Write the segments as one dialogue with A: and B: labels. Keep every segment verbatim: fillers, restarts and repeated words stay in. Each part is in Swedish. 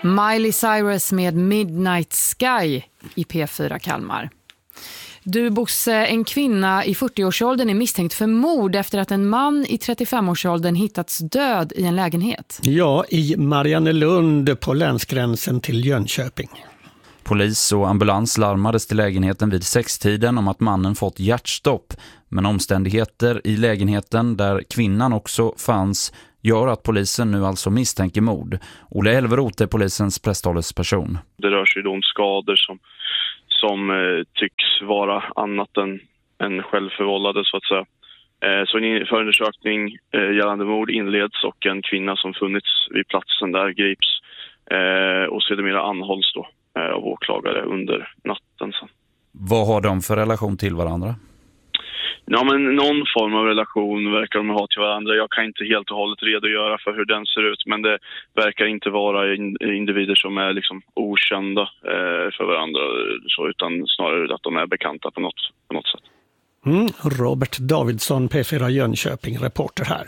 A: Miley Cyrus med Midnight Sky i P fyra Kalmar. Du Bosse, en kvinna i fyrtioårsåldern är misstänkt för mord efter att en man i trettiofemårsåldern hittats död i en lägenhet.
B: Ja, i Mariannelund på länsgränsen till Jönköping.
C: Polis och ambulans larmades till lägenheten vid sextiden om att mannen fått hjärtstopp. Men omständigheter i lägenheten där kvinnan också fanns gör att polisen nu alltså misstänker mord. Olle Elveroth är polisens presstalesperson.
D: Det rör sig då om skador som, som eh, tycks vara annat än, än självförvållade så att säga. Eh, så en förundersökning eh, gällande mord inleds och en kvinna som funnits vid platsen där grips eh, och sedermera anhålls då eh, av åklagare under natten sen.
C: Vad har de för relation till varandra?
D: Ja, men någon form av relation verkar de ha till varandra. Jag kan inte helt och hållet redogöra för hur den ser ut, men det verkar inte vara individer som är liksom okända eh, för varandra, så, utan snarare att de är bekanta på något, på något sätt.
B: Mm, Robert Davidsson, P fyra Jönköping, reporter här.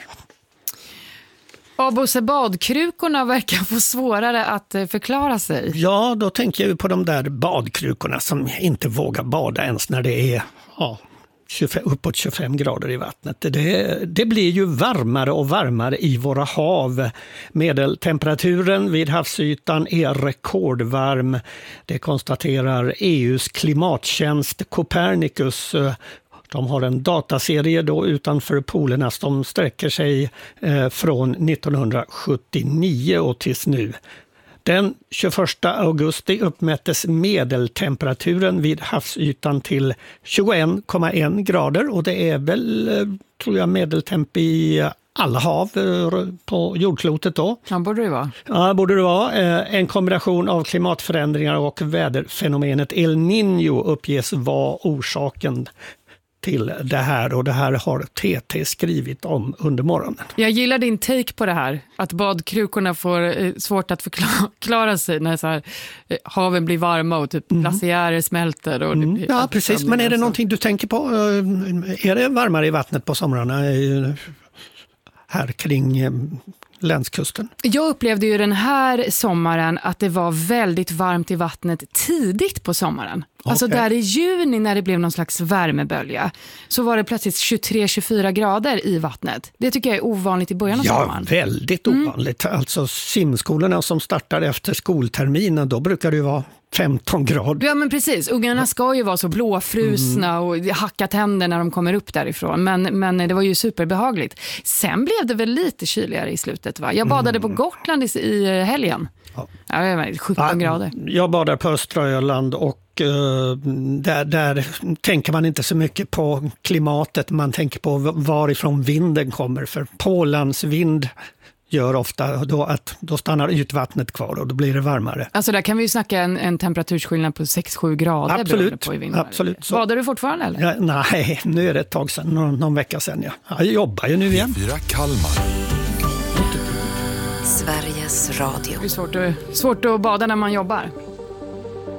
A: Ja, Bosse, badkrukorna verkar få svårare att förklara sig.
B: Ja, då tänker jag på de där badkrukorna som inte vågar bada ens när det är... Ja. tjugofem, uppåt tjugofem grader i vattnet. Det, det blir ju varmare och varmare i våra hav. Medeltemperaturen vid havsytan är rekordvarm. Det konstaterar E U:s klimattjänst Copernicus. De har en dataserie då utanför polerna som sträcker sig eh, från nittonhundrasjuttionio och tills nu. Den tjugoförsta augusti uppmättes medeltemperaturen vid havsytan till tjugoen komma en grader och det är väl, tror jag, medeltemp i alla hav på jordklotet då.
A: Ja, borde det vara.
B: Ja, borde det vara. En kombination av klimatförändringar och väderfenomenet El Niño uppges vara orsaken till det här, och det här har T T skrivit om under morgonen.
A: Jag gillar din take på det här, att badkrukorna får eh, svårt att förklara sig när så här, eh, haven blir varma och typ mm. glaciärer smälter. Och det
B: mm.
A: blir
B: ja, precis. Men är det någonting du tänker på? Är det varmare i vattnet på somrarna här kring länskusten?
A: Jag upplevde ju den här sommaren att det var väldigt varmt i vattnet tidigt på sommaren. Okay. Alltså där i juni när det blev någon slags värmebölja så var det plötsligt tjugotre till tjugofyra grader i vattnet. Det tycker jag är ovanligt i början av
B: ja,
A: sommaren.
B: Ja, väldigt ovanligt. Mm. Alltså simskolorna som startar efter skolterminen, då brukar det ju vara femton grader.
A: Ja, men precis. Ungarna ska ju vara så blåfrusna mm. och hacka tänder när de kommer upp därifrån. Men, men det var ju superbehagligt. Sen blev det väl lite kyligare i slutet, va? Jag badade mm. på Gotland i, i helgen. Ja. Ja, det var sjutton ja, grader.
B: Jag badar på östra Öland och uh, där, där tänker man inte så mycket på klimatet. Man tänker på varifrån vinden kommer. För Polans vind gör ofta då att då stannar ytvattnet kvar och då blir det varmare.
A: Alltså där kan vi ju snacka en, en temperaturskillnad på sex till sju grader.
B: Absolut,
A: på i
B: absolut.
A: Badar du fortfarande eller?
B: Ja, nej, nu är det ett tag sedan, någon, någon vecka sedan. Ja. Jag jobbar ju nu igen.
E: P fyra Kalmar.
F: Sveriges Radio.
A: Det är svårt att, svårt att bada när man jobbar.